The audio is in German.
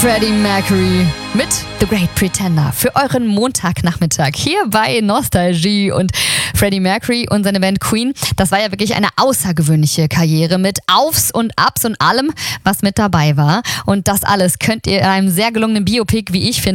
Freddie Mercury mit The Great Pretender für euren Montagnachmittag hier bei Nostalgie. Und Freddie Mercury und seine Band Queen, das war ja wirklich eine außergewöhnliche Karriere mit Aufs und Abs und allem, was mit dabei war. Und das alles könnt ihr in einem sehr gelungenen Biopic, wie ich finde,